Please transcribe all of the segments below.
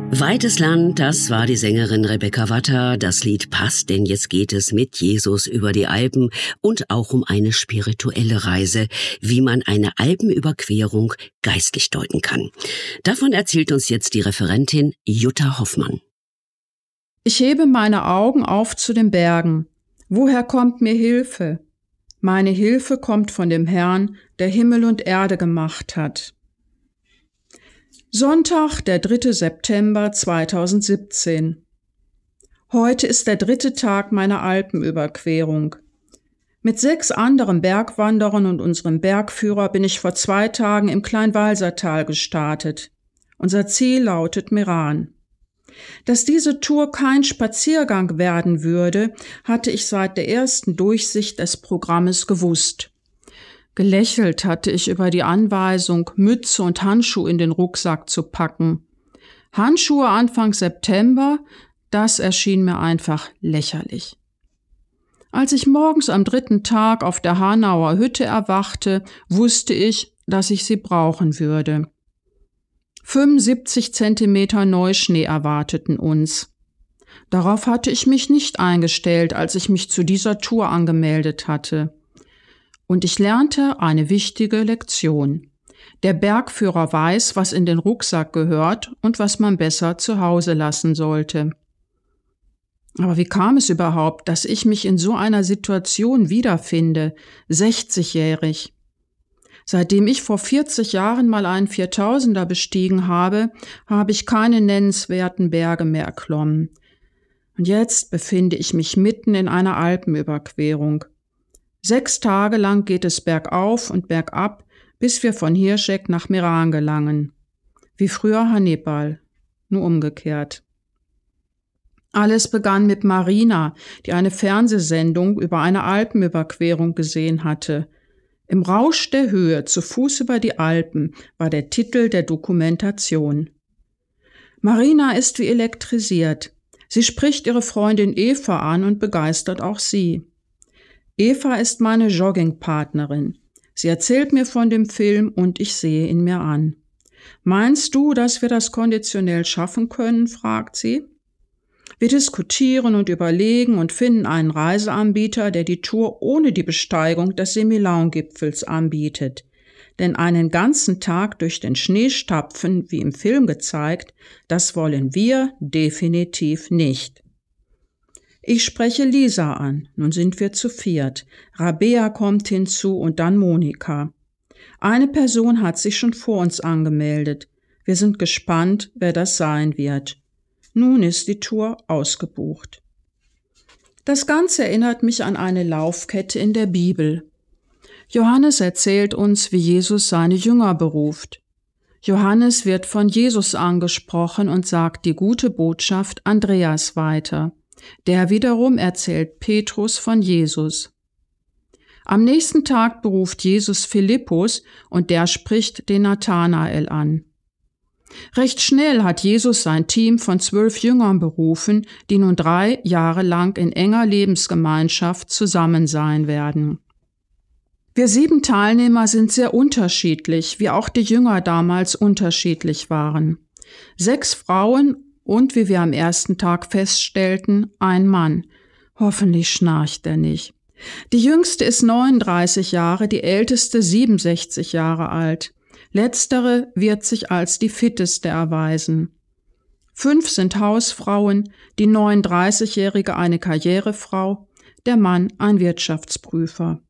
Weites Land, das war die Sängerin Rebecca Watter. Das Lied passt, denn jetzt geht es mit Jesus über die Alpen und auch um eine spirituelle Reise, wie man eine Alpenüberquerung geistlich deuten kann. Davon erzählt uns jetzt die Referentin Jutta Hoffmann. Ich hebe meine Augen auf zu den Bergen. Woher kommt mir Hilfe? Meine Hilfe kommt von dem Herrn, der Himmel und Erde gemacht hat. Sonntag, der 3. September 2017. Heute ist der 3. Tag meiner Alpenüberquerung. Mit 6 anderen Bergwanderern und unserem Bergführer bin ich vor 2 Tagen im Kleinwalsertal gestartet. Unser Ziel lautet Meran. Dass diese Tour kein Spaziergang werden würde, hatte ich seit der ersten Durchsicht des Programmes gewusst. Gelächelt hatte ich über die Anweisung, Mütze und Handschuhe in den Rucksack zu packen. Handschuhe Anfang September, das erschien mir einfach lächerlich. Als ich morgens am 3. Tag auf der Hanauer Hütte erwachte, wusste ich, dass ich sie brauchen würde. 75 Zentimeter Neuschnee erwarteten uns. Darauf hatte ich mich nicht eingestellt, als ich mich zu dieser Tour angemeldet hatte. Und ich lernte eine wichtige Lektion. Der Bergführer weiß, was in den Rucksack gehört und was man besser zu Hause lassen sollte. Aber wie kam es überhaupt, dass ich mich in so einer Situation wiederfinde, 60-jährig? Seitdem ich vor 40 Jahren mal einen 4000er bestiegen habe, habe ich keine nennenswerten Berge mehr erklommen. Und jetzt befinde ich mich mitten in einer Alpenüberquerung. 6 Tage lang geht es bergauf und bergab, bis wir von Hirschegg nach Meran gelangen. Wie früher Hannibal, nur umgekehrt. Alles begann mit Marina, die eine Fernsehsendung über eine Alpenüberquerung gesehen hatte. Im Rausch der Höhe, zu Fuß über die Alpen, war der Titel der Dokumentation. Marina ist wie elektrisiert. Sie spricht ihre Freundin Eva an und begeistert auch sie. Eva ist meine Joggingpartnerin. Sie erzählt mir von dem Film und ich sehe ihn mir an. Meinst du, dass wir das konditionell schaffen können? Fragt sie. Wir diskutieren und überlegen und finden einen Reiseanbieter, der die Tour ohne die Besteigung des Semilaun-Gipfels anbietet. Denn einen ganzen Tag durch den Schnee stapfen, wie im Film gezeigt, das wollen wir definitiv nicht. Ich spreche Lisa an, nun sind wir zu 4. Rabea kommt hinzu und dann Monika. Eine Person hat sich schon vor uns angemeldet. Wir sind gespannt, wer das sein wird. Nun ist die Tour ausgebucht. Das Ganze erinnert mich an eine Laufkette in der Bibel. Johannes erzählt uns, wie Jesus seine Jünger beruft. Johannes wird von Jesus angesprochen und sagt die gute Botschaft Andreas weiter. Der wiederum erzählt Petrus von Jesus. Am nächsten Tag beruft Jesus Philippus und der spricht den Nathanael an. Recht schnell hat Jesus sein Team von 12 Jüngern berufen, die nun 3 Jahre lang in enger Lebensgemeinschaft zusammen sein werden. Wir 7 Teilnehmer sind sehr unterschiedlich, wie auch die Jünger damals unterschiedlich waren. 6 Frauen und, wie wir am ersten Tag feststellten, ein Mann. Hoffentlich schnarcht er nicht. Die jüngste ist 39 Jahre, die älteste 67 Jahre alt. Letztere wird sich als die fitteste erweisen. 5 sind Hausfrauen, die 39-Jährige eine Karrierefrau, der Mann ein Wirtschaftsprüfer.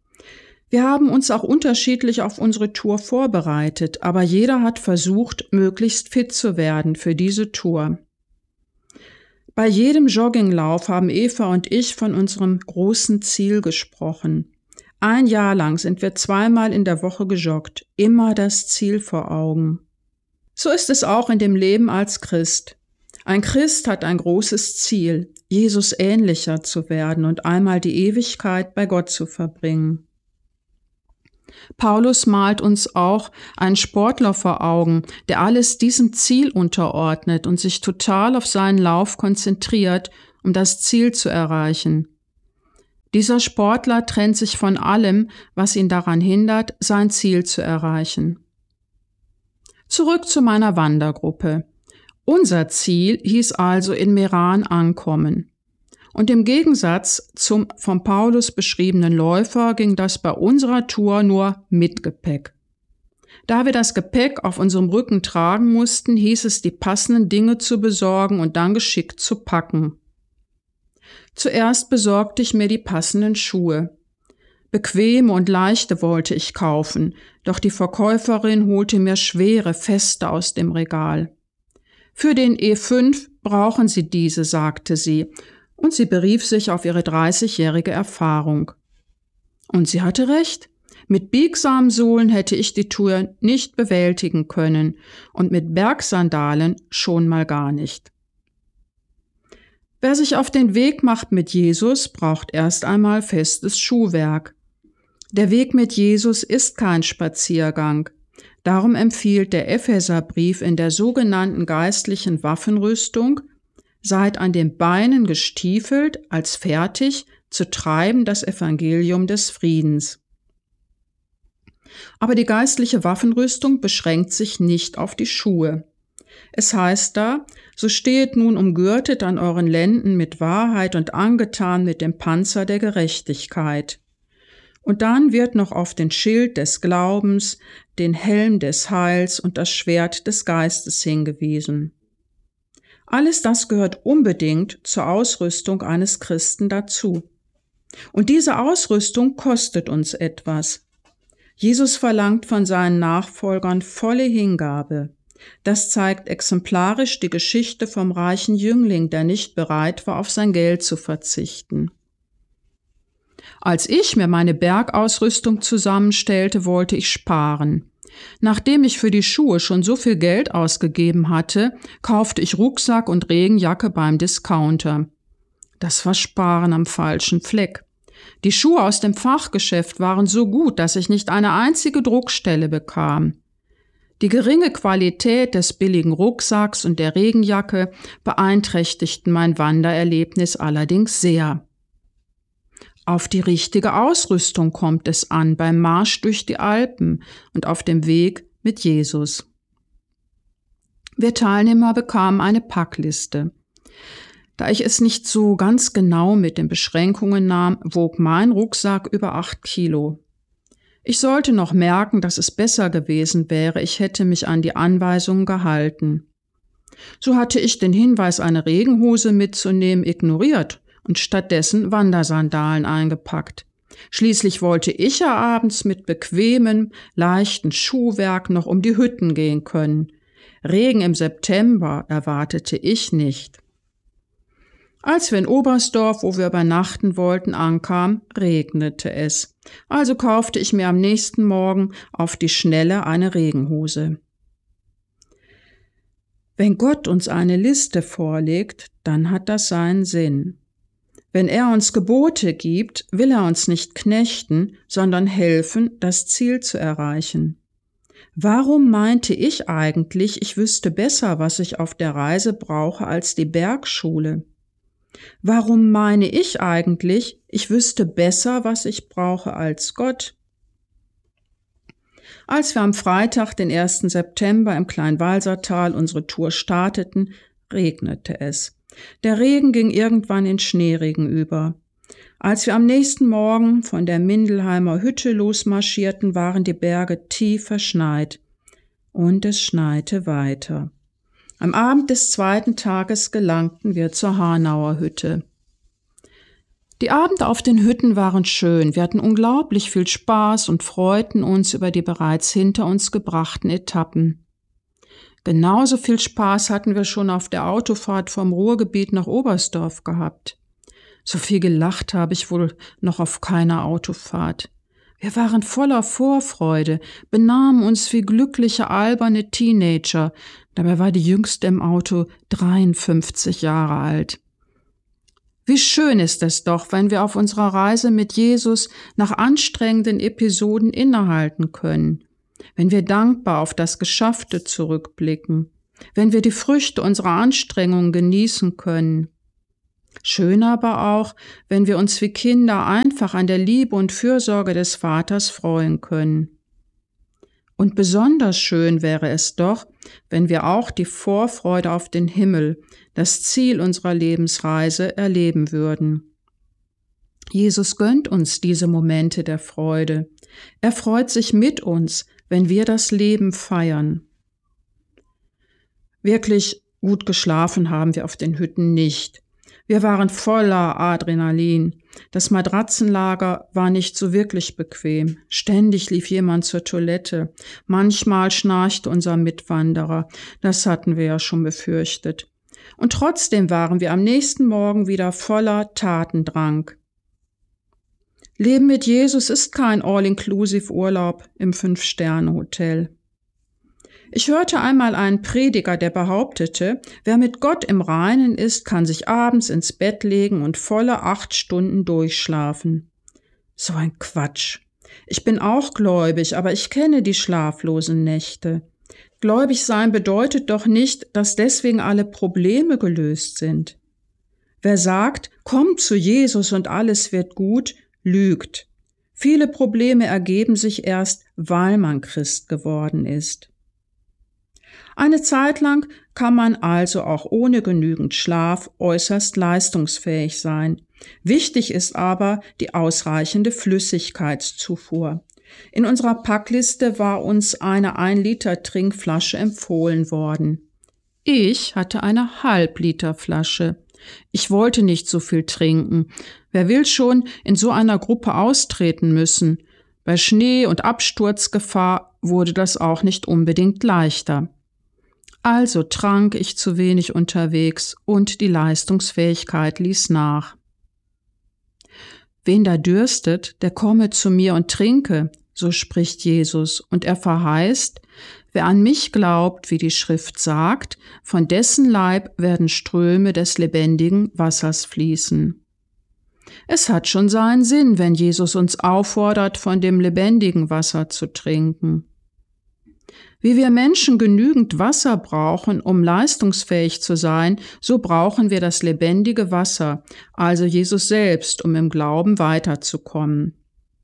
Wir haben uns auch unterschiedlich auf unsere Tour vorbereitet, aber jeder hat versucht, möglichst fit zu werden für diese Tour. Bei jedem Jogginglauf haben Eva und ich von unserem großen Ziel gesprochen. 1 Jahr lang sind wir 2-mal in der Woche gejoggt, immer das Ziel vor Augen. So ist es auch in dem Leben als Christ. Ein Christ hat ein großes Ziel, Jesus ähnlicher zu werden und einmal die Ewigkeit bei Gott zu verbringen. Paulus malt uns auch einen Sportler vor Augen, der alles diesem Ziel unterordnet und sich total auf seinen Lauf konzentriert, um das Ziel zu erreichen. Dieser Sportler trennt sich von allem, was ihn daran hindert, sein Ziel zu erreichen. Zurück zu meiner Wandergruppe. Unser Ziel hieß also in Meran ankommen. Und im Gegensatz zum von Paulus beschriebenen Läufer ging das bei unserer Tour nur mit Gepäck. Da wir das Gepäck auf unserem Rücken tragen mussten, hieß es, die passenden Dinge zu besorgen und dann geschickt zu packen. Zuerst besorgte ich mir die passenden Schuhe. Bequeme und leichte wollte ich kaufen, doch die Verkäuferin holte mir schwere, feste aus dem Regal. Für den E5 brauchen Sie diese, sagte sie, und sie berief sich auf ihre 30-jährige Erfahrung. Und sie hatte recht. Mit biegsamen Sohlen hätte ich die Tour nicht bewältigen können und mit Bergsandalen schon mal gar nicht. Wer sich auf den Weg macht mit Jesus, braucht erst einmal festes Schuhwerk. Der Weg mit Jesus ist kein Spaziergang. Darum empfiehlt der Epheserbrief in der sogenannten geistlichen Waffenrüstung: Seid an den Beinen gestiefelt, als fertig zu treiben das Evangelium des Friedens. Aber die geistliche Waffenrüstung beschränkt sich nicht auf die Schuhe. Es heißt da: So stehet nun umgürtet an euren Lenden mit Wahrheit und angetan mit dem Panzer der Gerechtigkeit. Und dann wird noch auf den Schild des Glaubens, den Helm des Heils und das Schwert des Geistes hingewiesen. Alles das gehört unbedingt zur Ausrüstung eines Christen dazu. Und diese Ausrüstung kostet uns etwas. Jesus verlangt von seinen Nachfolgern volle Hingabe. Das zeigt exemplarisch die Geschichte vom reichen Jüngling, der nicht bereit war, auf sein Geld zu verzichten. Als ich mir meine Bergausrüstung zusammenstellte, wollte ich sparen. Nachdem ich für die Schuhe schon so viel Geld ausgegeben hatte, kaufte ich Rucksack und Regenjacke beim Discounter. Das war Sparen am falschen Fleck. Die Schuhe aus dem Fachgeschäft waren so gut, dass ich nicht eine einzige Druckstelle bekam. Die geringe Qualität des billigen Rucksacks und der Regenjacke beeinträchtigten mein Wandererlebnis allerdings sehr. Auf die richtige Ausrüstung kommt es an beim Marsch durch die Alpen und auf dem Weg mit Jesus. Wir Teilnehmer bekamen eine Packliste. Da ich es nicht so ganz genau mit den Beschränkungen nahm, wog mein Rucksack über 8 Kilo. Ich sollte noch merken, dass es besser gewesen wäre, ich hätte mich an die Anweisungen gehalten. So hatte ich den Hinweis, eine Regenhose mitzunehmen, ignoriert und stattdessen Wandersandalen eingepackt. Schließlich wollte ich ja abends mit bequemem, leichten Schuhwerk noch um die Hütten gehen können. Regen im September erwartete ich nicht. Als wir in Oberstdorf, wo wir übernachten wollten, ankamen, regnete es. Also kaufte ich mir am nächsten Morgen auf die Schnelle eine Regenhose. Wenn Gott uns eine Liste vorlegt, dann hat das seinen Sinn. Wenn er uns Gebote gibt, will er uns nicht knechten, sondern helfen, das Ziel zu erreichen. Warum meinte ich eigentlich, ich wüsste besser, was ich auf der Reise brauche, als die Bergschule? Warum meine ich eigentlich, ich wüsste besser, was ich brauche, als Gott? Als wir am Freitag, den 1. September im Kleinwalsertal unsere Tour starteten, regnete es. Der Regen ging irgendwann in Schneeregen über. Als wir am nächsten Morgen von der Mindelheimer Hütte losmarschierten, waren die Berge tief verschneit. Und es schneite weiter. Am Abend des 2. Tages gelangten wir zur Hanauer Hütte. Die Abende auf den Hütten waren schön. Wir hatten unglaublich viel Spaß und freuten uns über die bereits hinter uns gebrachten Etappen. Genauso viel Spaß hatten wir schon auf der Autofahrt vom Ruhrgebiet nach Oberstdorf gehabt. So viel gelacht habe ich wohl noch auf keiner Autofahrt. Wir waren voller Vorfreude, benahmen uns wie glückliche, alberne Teenager. Dabei war die Jüngste im Auto 53 Jahre alt. Wie schön ist es doch, wenn wir auf unserer Reise mit Jesus nach anstrengenden Episoden innehalten können. Wenn wir dankbar auf das Geschaffte zurückblicken, wenn wir die Früchte unserer Anstrengungen genießen können. Schön aber auch, wenn wir uns wie Kinder einfach an der Liebe und Fürsorge des Vaters freuen können. Und besonders schön wäre es doch, wenn wir auch die Vorfreude auf den Himmel, das Ziel unserer Lebensreise, erleben würden. Jesus gönnt uns diese Momente der Freude. Er freut sich mit uns, wenn wir das Leben feiern. Wirklich gut geschlafen haben wir auf den Hütten nicht. Wir waren voller Adrenalin. Das Matratzenlager war nicht so wirklich bequem. Ständig lief jemand zur Toilette. Manchmal schnarchte unser Mitwanderer. Das hatten wir ja schon befürchtet. Und trotzdem waren wir am nächsten Morgen wieder voller Tatendrang. Leben mit Jesus ist kein All-Inclusive-Urlaub im 5-Sterne-Hotel. Ich hörte einmal einen Prediger, der behauptete, wer mit Gott im Reinen ist, kann sich abends ins Bett legen und volle 8 Stunden durchschlafen. So ein Quatsch. Ich bin auch gläubig, aber ich kenne die schlaflosen Nächte. Gläubig sein bedeutet doch nicht, dass deswegen alle Probleme gelöst sind. Wer sagt, komm zu Jesus und alles wird gut, lügt. Viele Probleme ergeben sich erst, weil man Christ geworden ist. Eine Zeit lang kann man also auch ohne genügend Schlaf äußerst leistungsfähig sein. Wichtig ist aber die ausreichende Flüssigkeitszufuhr. In unserer Packliste war uns eine 1-Liter-Trinkflasche empfohlen worden. Ich hatte eine 0,5-Liter-Flasche. Ich wollte nicht so viel trinken. Wer will schon in so einer Gruppe austreten müssen? Bei Schnee und Absturzgefahr wurde das auch nicht unbedingt leichter. Also trank ich zu wenig unterwegs und die Leistungsfähigkeit ließ nach. Wen da dürstet, der komme zu mir und trinke, so spricht Jesus, und er verheißt, wer an mich glaubt, wie die Schrift sagt, von dessen Leib werden Ströme des lebendigen Wassers fließen. Es hat schon seinen Sinn, wenn Jesus uns auffordert, von dem lebendigen Wasser zu trinken. Wie wir Menschen genügend Wasser brauchen, um leistungsfähig zu sein, so brauchen wir das lebendige Wasser, also Jesus selbst, um im Glauben weiterzukommen.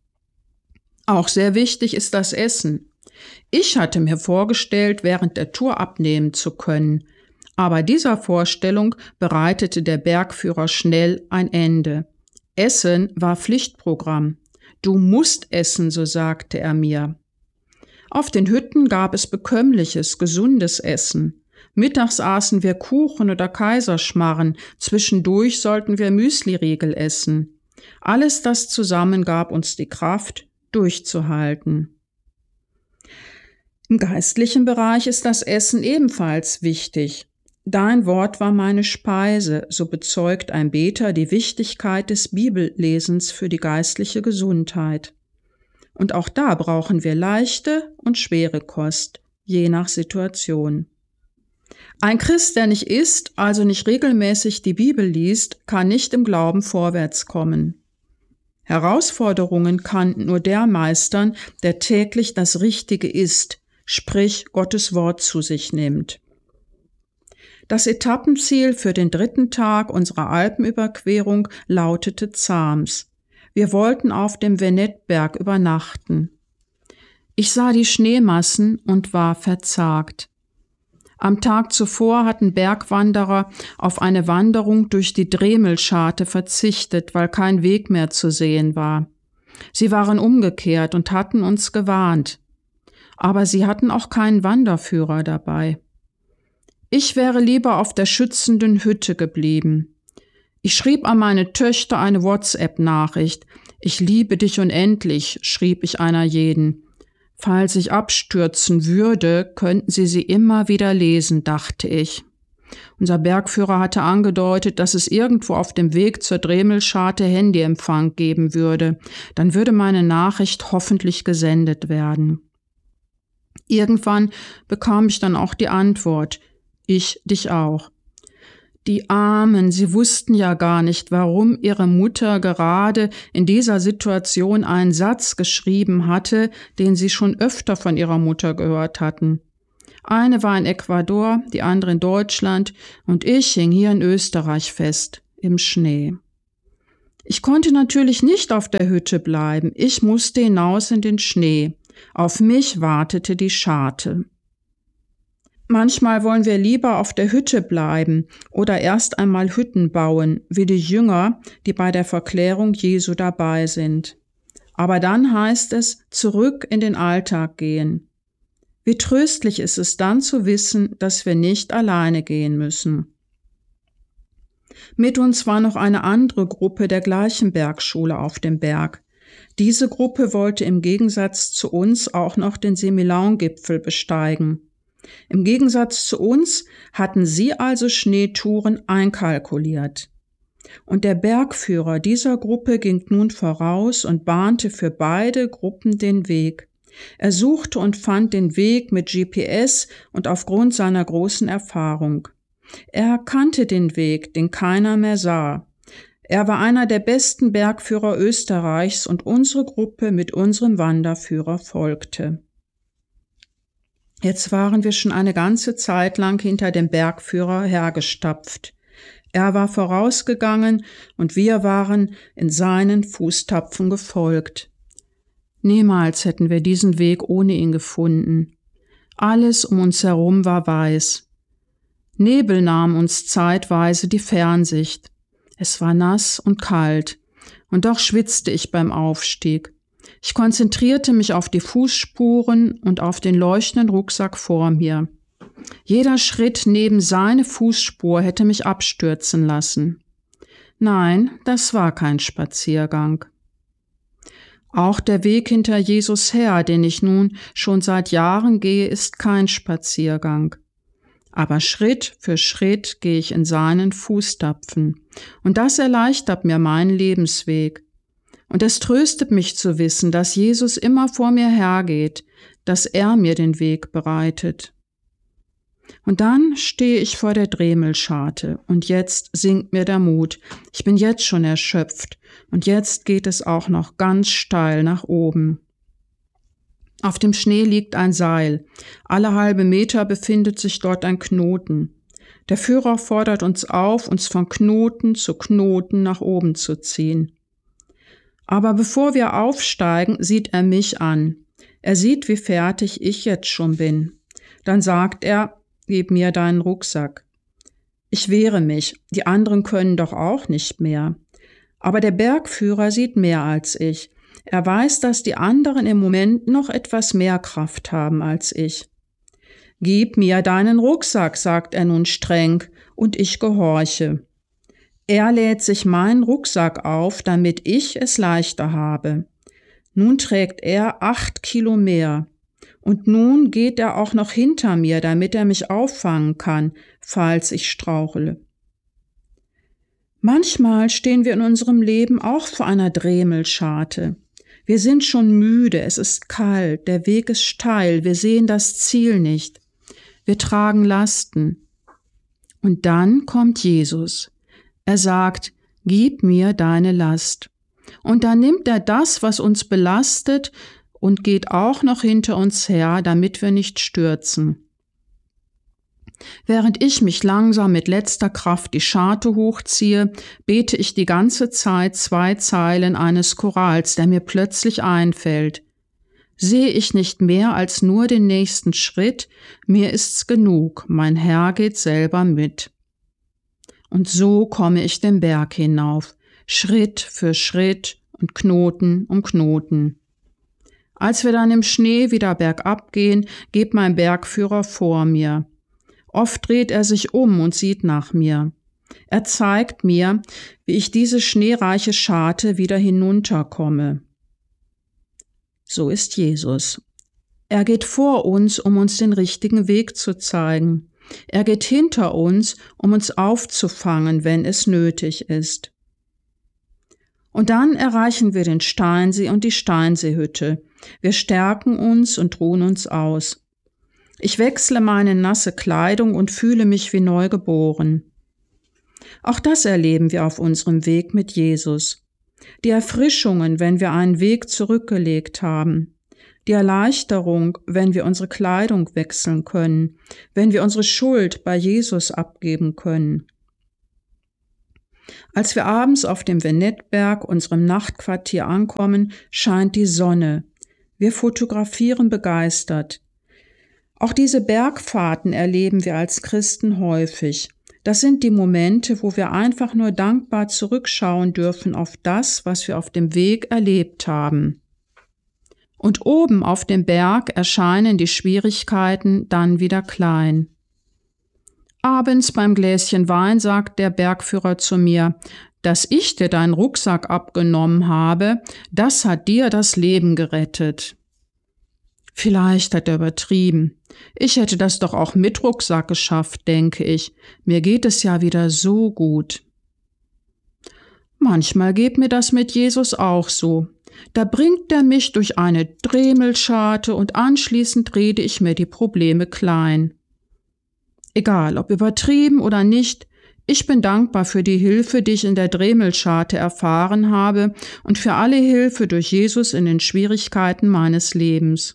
Auch sehr wichtig ist das Essen. Ich hatte mir vorgestellt, während der Tour abnehmen zu können, aber dieser Vorstellung bereitete der Bergführer schnell ein Ende. Essen war Pflichtprogramm. Du musst essen, so sagte er mir. Auf den Hütten gab es bekömmliches, gesundes Essen. Mittags aßen wir Kuchen oder Kaiserschmarren, zwischendurch sollten wir Müsliriegel essen. Alles das zusammen gab uns die Kraft, durchzuhalten. Im geistlichen Bereich ist das Essen ebenfalls wichtig. Dein Wort war meine Speise, so bezeugt ein Beter die Wichtigkeit des Bibellesens für die geistliche Gesundheit. Und auch da brauchen wir leichte und schwere Kost, je nach Situation. Ein Christ, der nicht isst, also nicht regelmäßig die Bibel liest, kann nicht im Glauben vorwärts kommen. Herausforderungen kann nur der meistern, der täglich das Richtige isst, sprich Gottes Wort zu sich nimmt. Das Etappenziel für den 3. Tag unserer Alpenüberquerung lautete Zahms. Wir wollten auf dem Venetberg übernachten. Ich sah die Schneemassen und war verzagt. Am Tag zuvor hatten Bergwanderer auf eine Wanderung durch die Dremelscharte verzichtet, weil kein Weg mehr zu sehen war. Sie waren umgekehrt und hatten uns gewarnt. Aber sie hatten auch keinen Wanderführer dabei. Ich wäre lieber auf der schützenden Hütte geblieben. Ich schrieb an meine Töchter eine WhatsApp-Nachricht. Ich liebe dich unendlich, schrieb ich einer jeden. Falls ich abstürzen würde, könnten sie immer wieder lesen, dachte ich. Unser Bergführer hatte angedeutet, dass es irgendwo auf dem Weg zur Dremelscharte Handyempfang geben würde. Dann würde meine Nachricht hoffentlich gesendet werden. Irgendwann bekam ich dann auch die Antwort. Ich dich auch. Die Armen, sie wussten ja gar nicht, warum ihre Mutter gerade in dieser Situation einen Satz geschrieben hatte, den sie schon öfter von ihrer Mutter gehört hatten. Eine war in Ecuador, die andere in Deutschland und ich hing hier in Österreich fest, im Schnee. Ich konnte natürlich nicht auf der Hütte bleiben, ich musste hinaus in den Schnee. Auf mich wartete die Scharte. Manchmal wollen wir lieber auf der Hütte bleiben oder erst einmal Hütten bauen, wie die Jünger, die bei der Verklärung Jesu dabei sind. Aber dann heißt es, zurück in den Alltag gehen. Wie tröstlich ist es dann zu wissen, dass wir nicht alleine gehen müssen. Mit uns war noch eine andere Gruppe der gleichen Bergschule auf dem Berg. Diese Gruppe wollte im Gegensatz zu uns auch noch den Semilaun-Gipfel besteigen. Im Gegensatz zu uns hatten sie also Schneetouren einkalkuliert. Und der Bergführer dieser Gruppe ging nun voraus und bahnte für beide Gruppen den Weg. Er suchte und fand den Weg mit GPS und aufgrund seiner großen Erfahrung. Er kannte den Weg, den keiner mehr sah. Er war einer der besten Bergführer Österreichs und unsere Gruppe mit unserem Wanderführer folgte. Jetzt waren wir schon eine ganze Zeit lang hinter dem Bergführer hergestapft. Er war vorausgegangen und wir waren in seinen Fußtapfen gefolgt. Niemals hätten wir diesen Weg ohne ihn gefunden. Alles um uns herum war weiß. Nebel nahm uns zeitweise die Fernsicht. Es war nass und kalt, und doch schwitzte ich beim Aufstieg. Ich konzentrierte mich auf die Fußspuren und auf den leuchtenden Rucksack vor mir. Jeder Schritt neben seine Fußspur hätte mich abstürzen lassen. Nein, das war kein Spaziergang. Auch der Weg hinter Jesus her, den ich nun schon seit Jahren gehe, ist kein Spaziergang. Aber Schritt für Schritt gehe ich in seinen Fußtapfen. Und das erleichtert mir meinen Lebensweg. Und es tröstet mich zu wissen, dass Jesus immer vor mir hergeht, dass er mir den Weg bereitet. Und dann stehe ich vor der Dremelscharte und jetzt sinkt mir der Mut. Ich bin jetzt schon erschöpft und jetzt geht es auch noch ganz steil nach oben. Auf dem Schnee liegt ein Seil. Alle halbe Meter befindet sich dort ein Knoten. Der Führer fordert uns auf, uns von Knoten zu Knoten nach oben zu ziehen. Aber bevor wir aufsteigen, sieht er mich an. Er sieht, wie fertig ich jetzt schon bin. Dann sagt er, gib mir deinen Rucksack. Ich wehre mich, die anderen können doch auch nicht mehr. Aber der Bergführer sieht mehr als ich. Er weiß, dass die anderen im Moment noch etwas mehr Kraft haben als ich. Gib mir deinen Rucksack, sagt er nun streng, und ich gehorche. Er lädt sich meinen Rucksack auf, damit ich es leichter habe. Nun trägt er 8 Kilo mehr. Und nun geht er auch noch hinter mir, damit er mich auffangen kann, falls ich strauchle. Manchmal stehen wir in unserem Leben auch vor einer Dremelscharte. Wir sind schon müde, es ist kalt, der Weg ist steil, wir sehen das Ziel nicht. Wir tragen Lasten. Und dann kommt Jesus. Er sagt, gib mir deine Last. Und dann nimmt er das, was uns belastet, und geht auch noch hinter uns her, damit wir nicht stürzen. Während ich mich langsam mit letzter Kraft die Scharte hochziehe, bete ich die ganze Zeit 2 Zeilen eines Chorals, der mir plötzlich einfällt. Sehe ich nicht mehr als nur den nächsten Schritt, mir ist's genug, mein Herr geht selber mit. Und so komme ich den Berg hinauf, Schritt für Schritt und Knoten um Knoten. Als wir dann im Schnee wieder bergab gehen, geht mein Bergführer vor mir. Oft dreht er sich um und sieht nach mir. Er zeigt mir, wie ich diese schneereiche Scharte wieder hinunterkomme. So ist Jesus. Er geht vor uns, um uns den richtigen Weg zu zeigen. Er geht hinter uns, um uns aufzufangen, wenn es nötig ist. Und dann erreichen wir den Steinsee und die Steinseehütte. Wir stärken uns und ruhen uns aus. Ich wechsle meine nasse Kleidung und fühle mich wie neu geboren. Auch das erleben wir auf unserem Weg mit Jesus. Die Erfrischungen, wenn wir einen Weg zurückgelegt haben. Die Erleichterung, wenn wir unsere Kleidung wechseln können, wenn wir unsere Schuld bei Jesus abgeben können. Als wir abends auf dem Venetberg, unserem Nachtquartier, ankommen, scheint die Sonne. Wir fotografieren begeistert. Auch diese Bergfahrten erleben wir als Christen häufig. Das sind die Momente, wo wir einfach nur dankbar zurückschauen dürfen auf das, was wir auf dem Weg erlebt haben. Und oben auf dem Berg erscheinen die Schwierigkeiten dann wieder klein. Abends beim Gläschen Wein sagt der Bergführer zu mir, dass ich dir deinen Rucksack abgenommen habe, das hat dir das Leben gerettet. Vielleicht hat er übertrieben. Ich hätte das doch auch mit Rucksack geschafft, denke ich. Mir geht es ja wieder so gut. Manchmal geht mir das mit Jesus auch so. Da bringt er mich durch eine Dremelscharte und anschließend rede ich mir die Probleme klein. Egal, ob übertrieben oder nicht, ich bin dankbar für die Hilfe, die ich in der Dremelscharte erfahren habe und für alle Hilfe durch Jesus in den Schwierigkeiten meines Lebens.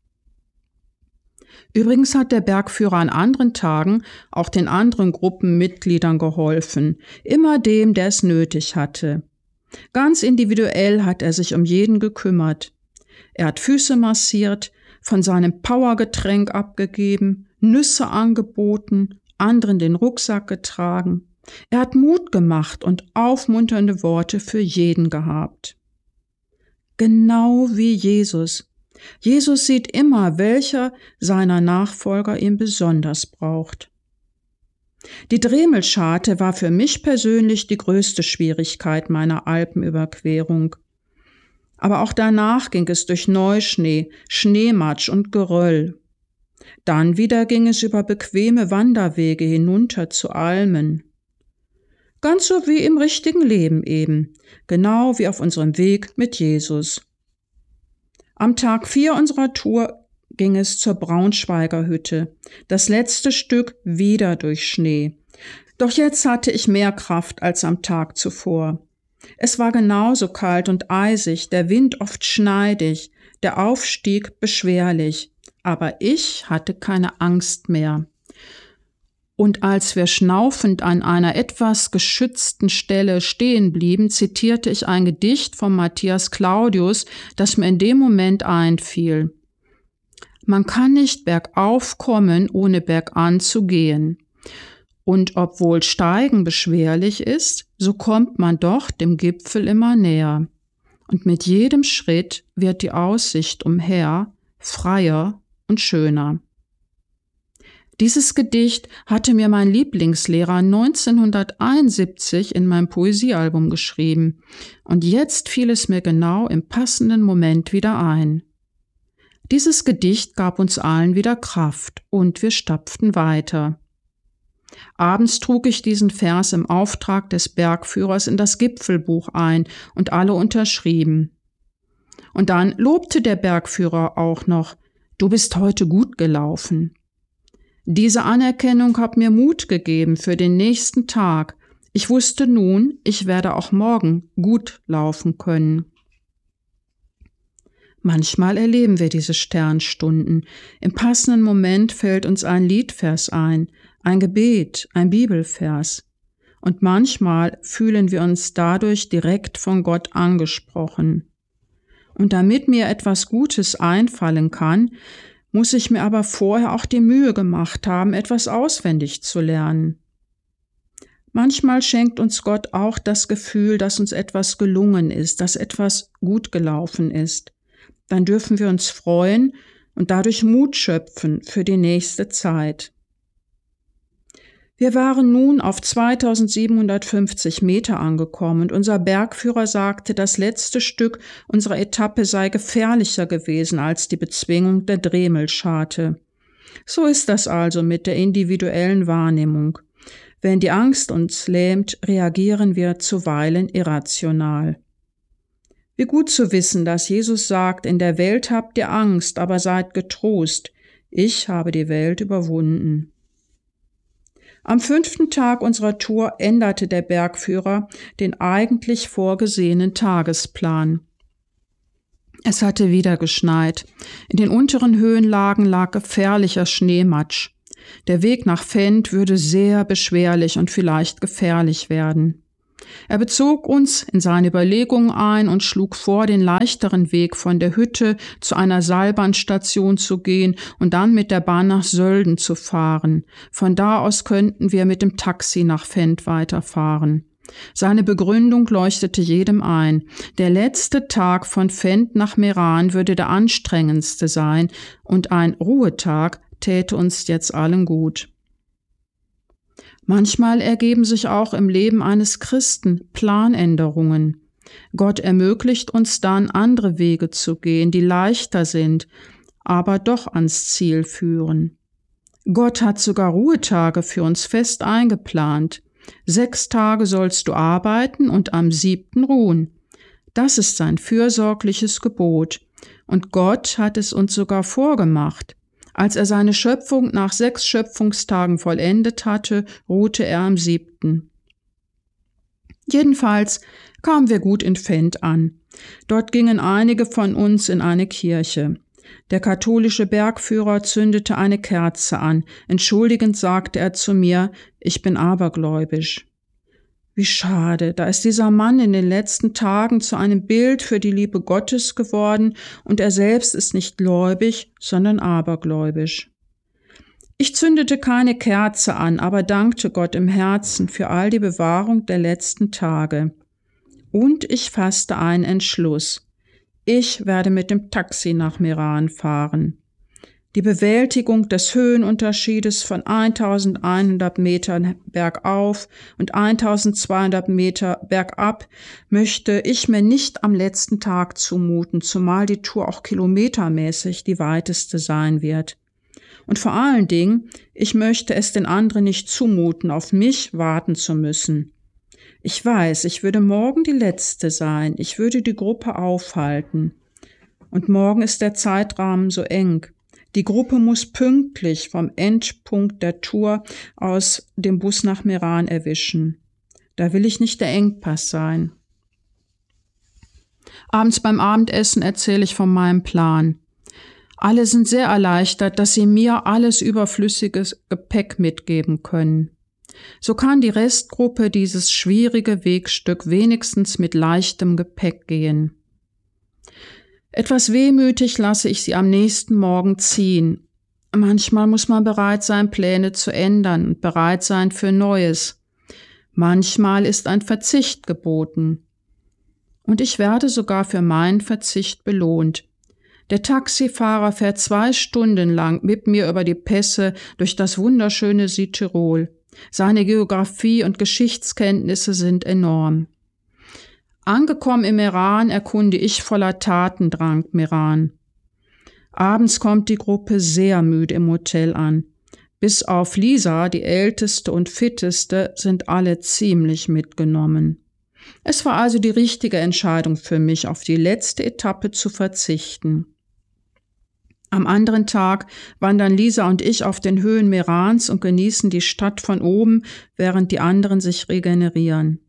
Übrigens hat der Bergführer an anderen Tagen auch den anderen Gruppenmitgliedern geholfen, immer dem, der es nötig hatte. Ganz individuell hat er sich um jeden gekümmert. Er hat Füße massiert, von seinem Powergetränk abgegeben, Nüsse angeboten, anderen den Rucksack getragen. Er hat Mut gemacht und aufmunternde Worte für jeden gehabt. Genau wie Jesus. Jesus sieht immer, welcher seiner Nachfolger ihn besonders braucht. Die Dremelscharte war für mich persönlich die größte Schwierigkeit meiner Alpenüberquerung. Aber auch danach ging es durch Neuschnee, Schneematsch und Geröll. Dann wieder ging es über bequeme Wanderwege hinunter zu Almen. Ganz so wie im richtigen Leben eben, genau wie auf unserem Weg mit Jesus. Am Tag 4 unserer Tour ging es zur Braunschweiger Hütte, das letzte Stück wieder durch Schnee. Doch jetzt hatte ich mehr Kraft als am Tag zuvor. Es war genauso kalt und eisig, der Wind oft schneidig, der Aufstieg beschwerlich, aber ich hatte keine Angst mehr. Und als wir schnaufend an einer etwas geschützten Stelle stehen blieben, zitierte ich ein Gedicht von Matthias Claudius, das mir in dem Moment einfiel. Man kann nicht bergauf kommen, ohne bergan zu gehen. Und obwohl Steigen beschwerlich ist, so kommt man doch dem Gipfel immer näher. Und mit jedem Schritt wird die Aussicht umher freier und schöner. Dieses Gedicht hatte mir mein Lieblingslehrer 1971 in meinem Poesiealbum geschrieben, und jetzt fiel es mir genau im passenden Moment wieder ein. Dieses Gedicht gab uns allen wieder Kraft, und wir stapften weiter. Abends trug ich diesen Vers im Auftrag des Bergführers in das Gipfelbuch ein, und alle unterschrieben. Und dann lobte der Bergführer auch noch, »Du bist heute gut gelaufen.« Diese Anerkennung hat mir Mut gegeben für den nächsten Tag. Ich wusste nun, ich werde auch morgen gut laufen können. Manchmal erleben wir diese Sternstunden. Im passenden Moment fällt uns ein Liedvers ein, ein Gebet, ein Bibelvers. Und manchmal fühlen wir uns dadurch direkt von Gott angesprochen. Und damit mir etwas Gutes einfallen kann, muss ich mir aber vorher auch die Mühe gemacht haben, etwas auswendig zu lernen. Manchmal schenkt uns Gott auch das Gefühl, dass uns etwas gelungen ist, dass etwas gut gelaufen ist. Dann dürfen wir uns freuen und dadurch Mut schöpfen für die nächste Zeit. Wir waren nun auf 2750 Meter angekommen und unser Bergführer sagte, das letzte Stück unserer Etappe sei gefährlicher gewesen als die Bezwingung der Dremelscharte. So ist das also mit der individuellen Wahrnehmung. Wenn die Angst uns lähmt, reagieren wir zuweilen irrational. Wie gut zu wissen, dass Jesus sagt, in der Welt habt ihr Angst, aber seid getrost, ich habe die Welt überwunden. Am 5. Tag unserer Tour änderte der Bergführer den eigentlich vorgesehenen Tagesplan. Es hatte wieder geschneit. In den unteren Höhenlagen lag gefährlicher Schneematsch. Der Weg nach Vent würde sehr beschwerlich und vielleicht gefährlich werden. Er bezog uns in seine Überlegungen ein und schlug vor, den leichteren Weg von der Hütte zu einer Seilbahnstation zu gehen und dann mit der Bahn nach Sölden zu fahren. Von da aus könnten wir mit dem Taxi nach Vent weiterfahren. Seine Begründung leuchtete jedem ein. Der letzte Tag von Vent nach Meran würde der anstrengendste sein und ein Ruhetag täte uns jetzt allen gut. Manchmal ergeben sich auch im Leben eines Christen Planänderungen. Gott ermöglicht uns dann, andere Wege zu gehen, die leichter sind, aber doch ans Ziel führen. Gott hat sogar Ruhetage für uns fest eingeplant. 6 Tage sollst du arbeiten und am 7. ruhen. Das ist sein fürsorgliches Gebot. Und Gott hat es uns sogar vorgemacht. Als er seine Schöpfung nach 6 Schöpfungstagen vollendet hatte, ruhte er am 7. Jedenfalls kamen wir gut in Vent an. Dort gingen einige von uns in eine Kirche. Der katholische Bergführer zündete eine Kerze an. Entschuldigend sagte er zu mir, ich bin abergläubisch. Wie schade, da ist dieser Mann in den letzten Tagen zu einem Bild für die Liebe Gottes geworden und er selbst ist nicht gläubig, sondern abergläubisch. Ich zündete keine Kerze an, aber dankte Gott im Herzen für all die Bewahrung der letzten Tage. Und ich fasste einen Entschluss. Ich werde mit dem Taxi nach Meran fahren. Die Bewältigung des Höhenunterschiedes von 1100 Metern bergauf und 1200 Meter bergab möchte ich mir nicht am letzten Tag zumuten, zumal die Tour auch kilometermäßig die weiteste sein wird. Und vor allen Dingen, ich möchte es den anderen nicht zumuten, auf mich warten zu müssen. Ich weiß, ich würde morgen die Letzte sein, ich würde die Gruppe aufhalten. Und morgen ist der Zeitrahmen so eng. Die Gruppe muss pünktlich vom Endpunkt der Tour aus dem Bus nach Meran erwischen. Da will ich nicht der Engpass sein. Abends beim Abendessen erzähle ich von meinem Plan. Alle sind sehr erleichtert, dass sie mir alles überflüssiges Gepäck mitgeben können. So kann die Restgruppe dieses schwierige Wegstück wenigstens mit leichtem Gepäck gehen. Etwas wehmütig lasse ich sie am nächsten Morgen ziehen. Manchmal muss man bereit sein, Pläne zu ändern und bereit sein für Neues. Manchmal ist ein Verzicht geboten. Und ich werde sogar für meinen Verzicht belohnt. Der Taxifahrer fährt 2 Stunden lang mit mir über die Pässe durch das wunderschöne Südtirol. Seine Geographie und Geschichtskenntnisse sind enorm. Angekommen in Meran erkunde ich voller Tatendrang Meran. Abends kommt die Gruppe sehr müde im Hotel an. Bis auf Lisa, die älteste und fitteste, sind alle ziemlich mitgenommen. Es war also die richtige Entscheidung für mich, auf die letzte Etappe zu verzichten. Am anderen Tag wandern Lisa und ich auf den Höhen Merans und genießen die Stadt von oben, während die anderen sich regenerieren.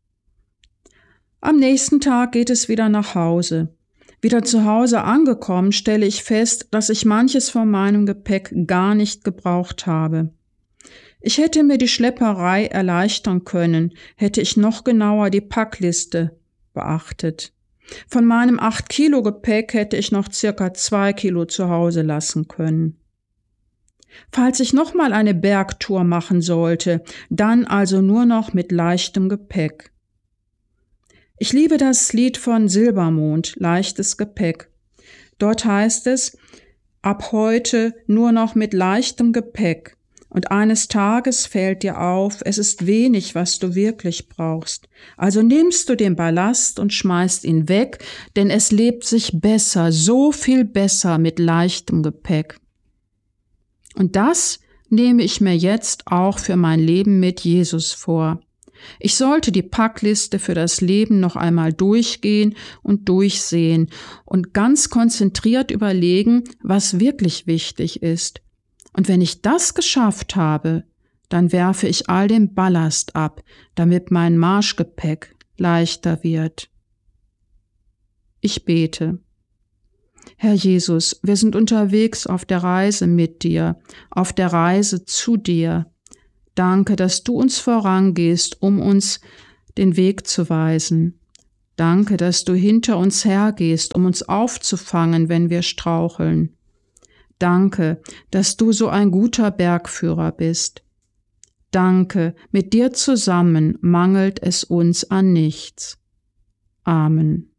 Am nächsten Tag geht es wieder nach Hause. Wieder zu Hause angekommen, stelle ich fest, dass ich manches von meinem Gepäck gar nicht gebraucht habe. Ich hätte mir die Schlepperei erleichtern können, hätte ich noch genauer die Packliste beachtet. Von meinem 8 Kilo Gepäck hätte ich noch circa 2 Kilo zu Hause lassen können. Falls ich nochmal eine Bergtour machen sollte, dann also nur noch mit leichtem Gepäck. Ich liebe das Lied von Silbermond, leichtes Gepäck. Dort heißt es, ab heute nur noch mit leichtem Gepäck. Und eines Tages fällt dir auf, es ist wenig, was du wirklich brauchst. Also nimmst du den Ballast und schmeißt ihn weg, denn es lebt sich besser, so viel besser mit leichtem Gepäck. Und das nehme ich mir jetzt auch für mein Leben mit Jesus vor. Ich sollte die Packliste für das Leben noch einmal durchgehen und durchsehen und ganz konzentriert überlegen, was wirklich wichtig ist. Und wenn ich das geschafft habe, dann werfe ich all den Ballast ab, damit mein Marschgepäck leichter wird. Ich bete. Herr Jesus, wir sind unterwegs auf der Reise mit dir, auf der Reise zu dir. Danke, dass du uns vorangehst, um uns den Weg zu weisen. Danke, dass du hinter uns hergehst, um uns aufzufangen, wenn wir straucheln. Danke, dass du so ein guter Bergführer bist. Danke, mit dir zusammen mangelt es uns an nichts. Amen.